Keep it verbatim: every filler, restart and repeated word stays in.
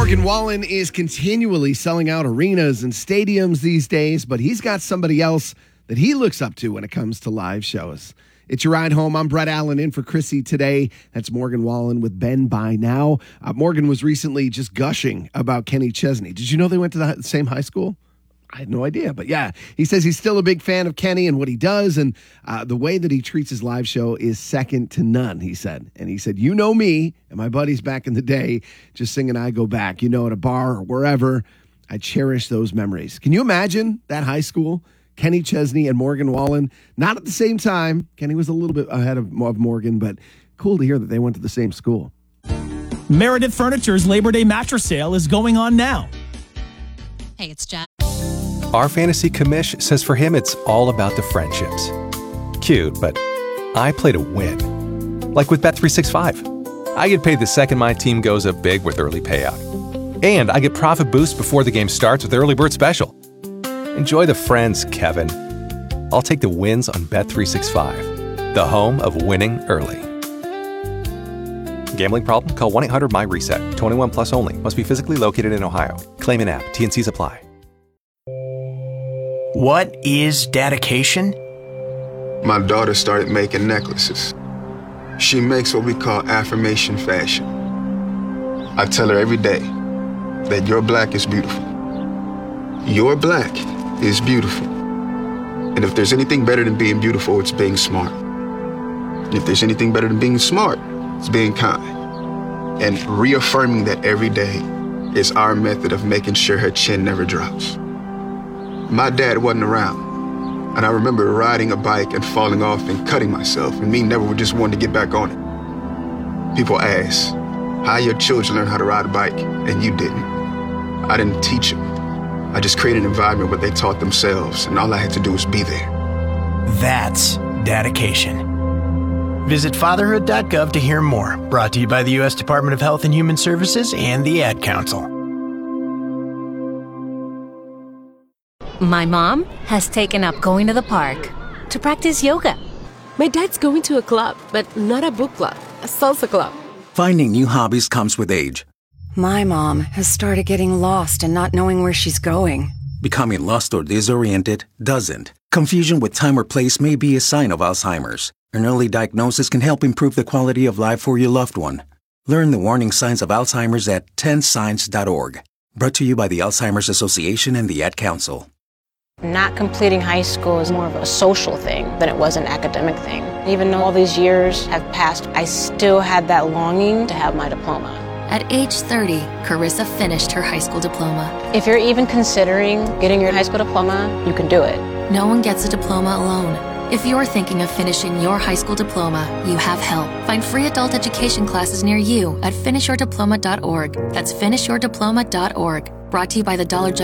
Morgan Wallen is continually selling out arenas and stadiums these days, but he's got somebody else that he looks up to when it comes to live shows. It's your ride home. I'm Brett Allen in for Chrissy today. That's Morgan Wallen with Ben By Now. Uh, Morgan was recently just gushing about Kenny Chesney. Did you know they went to the same high school? I had no idea, but yeah, he says he's still a big fan of Kenny and what he does, and uh, the way that he treats his live show is second to none, he said. And he said, you know me and my buddies back in the day, just singing I Go Back, you know, at a bar or wherever. I cherish those memories. Can you imagine that high school? Kenny Chesney and Morgan Wallen, not at the same time. Kenny was a little bit ahead of, of Morgan, but cool to hear that they went to the same school. Meredith Furniture's Labor Day mattress sale is going on now. Hey, it's Jack. Our fantasy commish says for him it's all about the friendships. Cute, but I play to win. Like with Bet three sixty-five. I get paid the second my team goes up big with early payout. And I get profit boost before the game starts with Early Bird Special. Enjoy the friends, Kevin. I'll take the wins on Bet three sixty-five, the home of winning early. Gambling problem? Call one eight hundred M Y reset. twenty-one plus only. Must be physically located in Ohio. Claim in app. T N Cs apply. What is dedication? My daughter started making necklaces. She makes what we call affirmation fashion. I tell her every day that your black is beautiful. Your black is beautiful. And if there's anything better than being beautiful, it's being smart. And if there's anything better than being smart, it's being kind. And reaffirming that every day is our method of making sure her chin never drops. My dad wasn't around, and I remember riding a bike and falling off and cutting myself, and me never just wanting to get back on it. People ask, how your children learn how to ride a bike, and you didn't. I didn't teach them. I just created an environment where they taught themselves, and all I had to do was be there. That's dedication. Visit fatherhood dot gov to hear more. Brought to you by the U S Department of Health and Human Services and the Ad Council. My mom has taken up going to the park to practice yoga. My dad's going to a club, but not a book club, a salsa club. Finding new hobbies comes with age. My mom has started getting lost and not knowing where she's going. Becoming lost or disoriented doesn't. Confusion with time or place may be a sign of Alzheimer's. An early diagnosis can help improve the quality of life for your loved one. Learn the warning signs of Alzheimer's at ten signs dot org. Brought to you by the Alzheimer's Association and the Ad Council. Not completing high school is more of a social thing than it was an academic thing. Even though all these years have passed, I still had that longing to have my diploma. At age thirty, Carissa finished her high school diploma. If you're even considering getting your high school diploma, you can do it. No one gets a diploma alone. If you're thinking of finishing your high school diploma, you have help. Find free adult education classes near you at finish your diploma dot org. That's finish your diploma dot org. Brought to you by the Dollar General